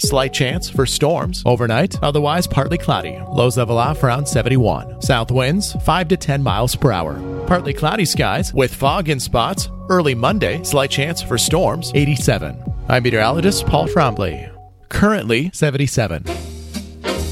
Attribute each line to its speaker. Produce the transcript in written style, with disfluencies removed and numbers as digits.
Speaker 1: slight chance for storms. Overnight, otherwise partly cloudy. Lows level off around 71. South winds 5 to 10 miles per hour. Partly cloudy skies with fog in spots. Early Monday, slight chance for storms, 87. I'm meteorologist Paul Trombley. Currently 77.